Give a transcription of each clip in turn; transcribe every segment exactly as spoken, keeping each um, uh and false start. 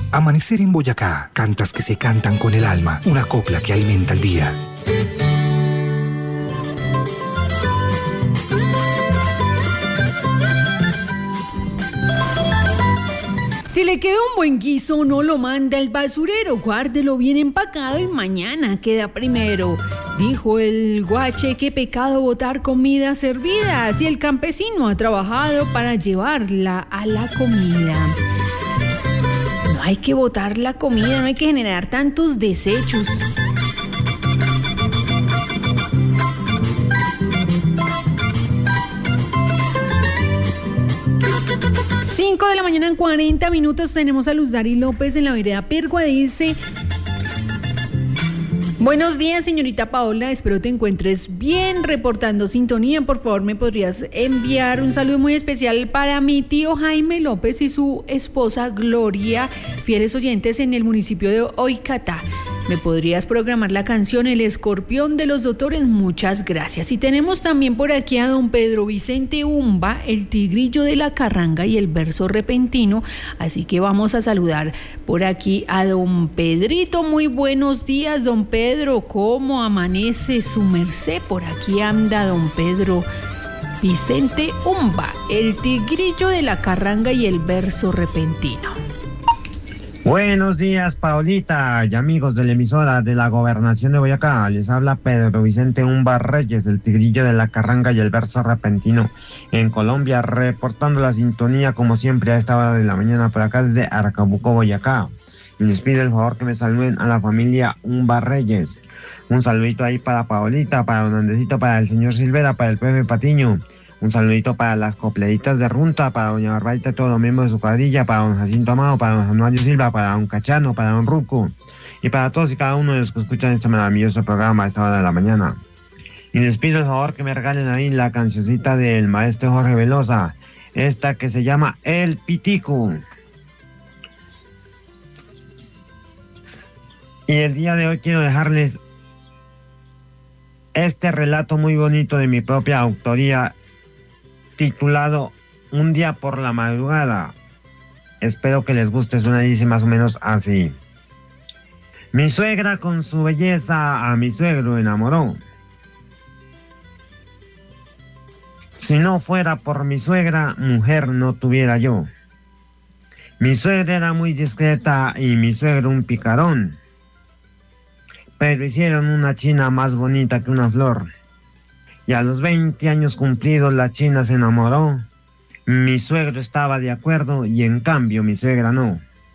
Amanecer en Boyacá, cantas que se cantan con el alma, una copla que alimenta el día. Si le queda un buen guiso, no lo manda al basurero, guárdelo bien empacado y mañana queda primero. Dijo el guache, qué pecado botar comida servida, si el campesino ha trabajado para llevarla a la comida. No hay que botar la comida, no hay que generar tantos desechos. cinco de la mañana en cuarenta minutos tenemos a Luz Dari López en la vereda Pirgua. Dice: buenos días, señorita Paola, espero te encuentres bien, reportando sintonía. Por favor, ¿me podrías enviar un saludo muy especial para mi tío Jaime López y su esposa Gloria, fieles oyentes en el municipio de Oicatá? ¿Me podrías programar la canción El Escorpión de los Doctores? Muchas gracias. Y tenemos también por aquí a don Pedro Vicente Umba, el tigrillo de la carranga y el verso repentino. Así que vamos a saludar por aquí a don Pedrito. Muy buenos días, don Pedro. ¿Cómo amanece su merced? Por aquí anda don Pedro Vicente Umba, el tigrillo de la carranga y el verso repentino. Buenos días, Paolita y amigos de la emisora de la Gobernación de Boyacá. Les habla Pedro Vicente Umba Reyes, el tigrillo de la carranga y el verso repentino en Colombia, reportando la sintonía como siempre a esta hora de la mañana por acá desde Arcabuco, Boyacá. Y les pido el favor que me saluden a la familia Umba Reyes. Un saludito ahí para Paolita, para don Andresito, para el señor Silvera, para el Pepe Patiño. Un saludito para las copleditas de Runta, para doña Barbarita, todos los miembros de su cuadrilla, para don Jacinto Amado, para don Anuario Silva, para don Cachano, para don Ruco, y para todos y cada uno de los que escuchan este maravilloso programa a esta hora de la mañana. Y les pido el favor que me regalen ahí la cancioncita del maestro Jorge Velosa, esta que se llama El Pitico. Y el día de hoy quiero dejarles este relato muy bonito de mi propia autoría, titulado Un día por la madrugada. Espero que les guste, suena dice más o menos así. Mi suegra con su belleza a mi suegro enamoró. Si no fuera por mi suegra, mujer no tuviera yo. Mi suegra era muy discreta y mi suegro un picarón, pero hicieron una china más bonita que una flor. Y a los veinte años cumplidos la china se enamoró. Mi suegro estaba de acuerdo y en cambio mi suegra no.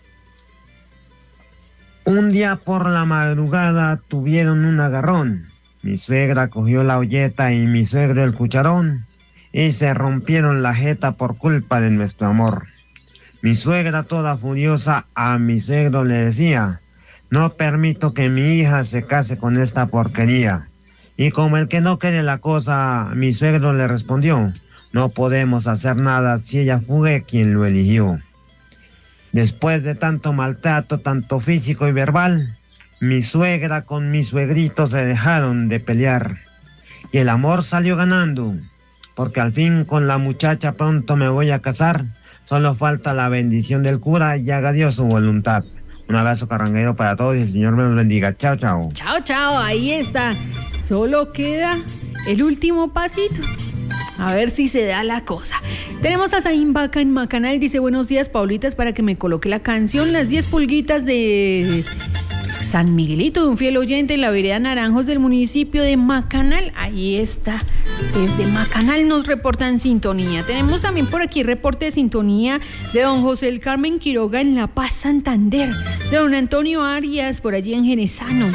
Un día por la madrugada tuvieron un agarrón. Mi suegra cogió la olleta y mi suegro el cucharón, y se rompieron la jeta por culpa de nuestro amor. Mi suegra toda furiosa a mi suegro le decía: no permito que mi hija se case con esta porquería. Y como el que no quiere la cosa, mi suegro le respondió: no podemos hacer nada si ella fue quien lo eligió. Después de tanto maltrato, tanto físico y verbal, mi suegra con mi suegrito se dejaron de pelear. Y el amor salió ganando, porque al fin con la muchacha pronto me voy a casar. Solo falta la bendición del cura y haga Dios su voluntad. Un abrazo carranguero para todos y el Señor me los bendiga. Chao, chao. Chao, chao, ahí está. Solo queda el último pasito. A ver si se da la cosa. Tenemos a Zain Vaca en Macanal. Dice: buenos días, Paulitas, para que me coloque la canción Las diez pulguitas de San Miguelito, de un fiel oyente en la vereda Naranjos del municipio de Macanal. Ahí está. Desde Macanal nos reportan sintonía. Tenemos también por aquí reporte de sintonía de don José el Carmen Quiroga en La Paz, Santander. De don Antonio Arias por allí en Genesano.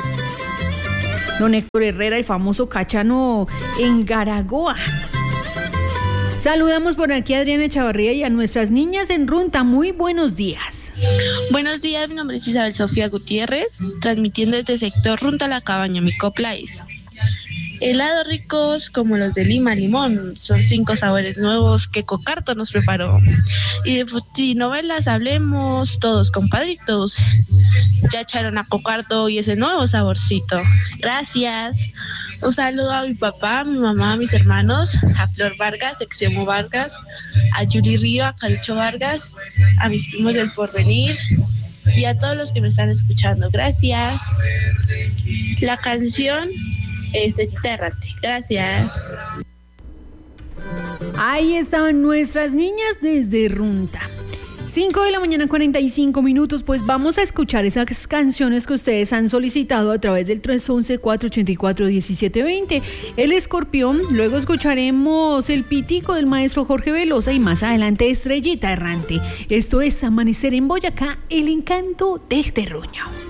Don Héctor Herrera, el famoso Cachano en Garagoa. Saludamos por aquí a Adriana Chavarría y a nuestras niñas en Runta. Muy buenos días. Buenos días, mi nombre es Isabel Sofía Gutiérrez, transmitiendo desde sector Runta La Cabaña. Mi copla es: helados ricos como los de Lima Limón, son cinco sabores nuevos que Cocarto nos preparó. Y de futinovelas hablemos todos, compadritos. Ya echaron a Cocarto y ese nuevo saborcito. Gracias. Un saludo a mi papá, a mi mamá, a mis hermanos, a Flor Vargas, Exemo Vargas, a Yuri Río, a Calcho Vargas, a mis primos del Porvenir y a todos los que me están escuchando. Gracias. La canción es de Tita Errante. Gracias. Ahí estaban nuestras niñas desde Runta. cinco de la mañana, cuarenta y cinco minutos, pues vamos a escuchar esas canciones que ustedes han solicitado a través del tres once, cuatro ochenta y cuatro, diecisiete veinte. El Escorpión, luego escucharemos el Pitico del maestro Jorge Velosa y más adelante Estrellita Errante. Esto es Amanecer en Boyacá, el encanto del terruño.